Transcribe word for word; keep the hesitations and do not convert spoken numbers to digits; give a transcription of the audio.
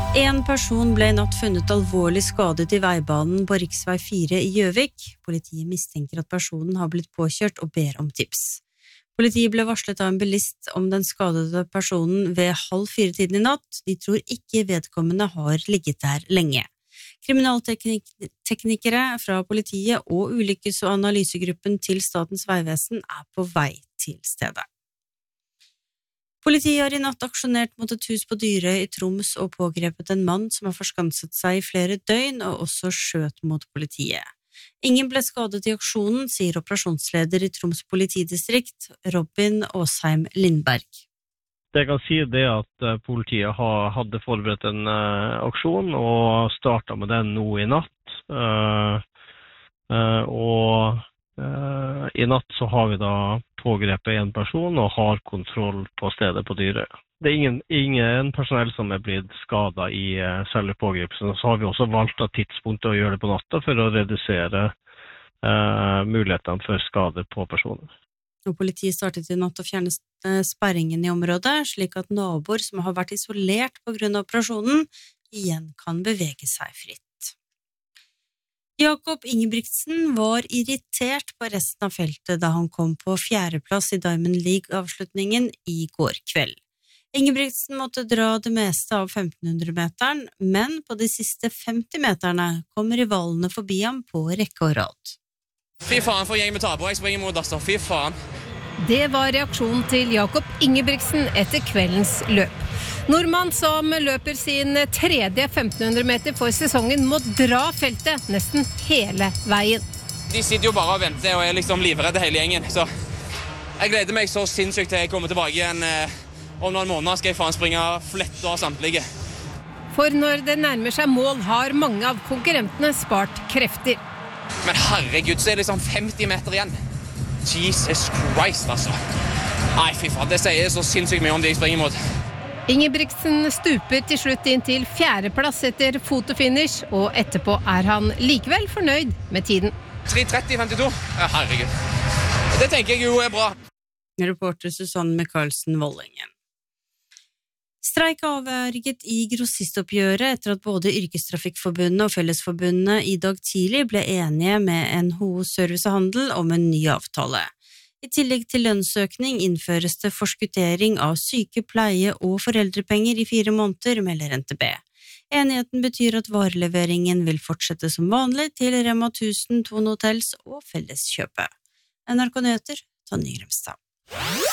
En person ble i natt funnet alvorlig skadet i veibanen på riksvei fire i Gjøvik. Politiet mistenker at personen har blitt påkjørt og ber om tips. Politiet ble varslet av en bilist om den skadede personen ved halv fire-tiden i natt. De tror ikke vedkommende har ligget der lenge. Kriminalteknikere fra politiet og ulykkes- og analysegruppen til Statens vegvesen er på vei til stedet. Politiet har i natt aksjonert mot et hus på Dyrøy i Troms og pågrepet en mann som har forskanset seg i flere døgn og også skjøt mot politiet. Ingen ble skadet i aksjonen, sier operasjonsleder i Troms politidistrikt, Robin Åsheim Lindberg. Det jeg kan si det at politiet hadde forberedt en uh, aksjon og startet med den nå i natt. Uh, uh, og uh, i natt så har vi da pågrepet en person og har kontroll på stedet på Dyrøy. Det er ingen, ingen personell som er blitt skadet i uh, selve pågrepelsen. Så har vi også valgt av tidspunktet å gjøre det på natta for å redusere uh, mulighetene for skader på personer. Og politiet startet i natt å fjerne sperringen i området, slik at naboer som har vært isolert på grunn av operasjonen, igjen kan bevege seg fritt. Jakob Ingebrigtsen var irritert på resten av feltet da han kom på fjerdeplass i Diamond League-avslutningen i går kveld. Ingebrigtsen måtte dra det meste av femten hundre meteren, men på de siste femti meterne kom rivalene forbi ham på rekke og rad. Fy faen for gjeng med taper, jeg springer mot Asta, fy faen. Det var reaksjonen til Jakob Ingebrigtsen etter kveldens løp. Nordmann som løper sin tredje femten hundre meter for sesongen må dra feltet nesten hele veien. De sitter jo bare og venter og er liksom livredde hele gjengen, så jeg gleder meg så sinnssykt til jeg kommer tilbake igjen. Om noen måneder skal jeg faen springe flett av samtlige. For når det nærmer seg mål har mange av konkurrentene spart krefter. Men herregud, så er det liksom femti meter igjen. Jesus Christ, altså. Nei, fy faen, det sier så sinnssykt mye om de jeg springer mot. Ingebrigtsen stuper til slutt inn til fjerdeplass etter fotofinish, og etterpå er han likevel fornøyd med tiden. tre tretti femtito? Ja, herregud. Det tenker jeg jo er bra. Reporter Susanne Michaelsen Vollingen. Streik avverget i grossistoppgjøret etter at både Yrkestrafikkforbundet og Fellesforbundet i dag tidlig ble enige med N H O Service og Handel om en ny avtale. I tillegg til lønnsøkning innføres det forskuttering av syke, pleie og foreldrepenger i fire måneder, melder N T B. Enigheten betyr at vareleveringen vil fortsette som vanlig til Rema tusen, Thon Hotels og Felleskjøpet. N R K Nyheter, Tonje Grimstad.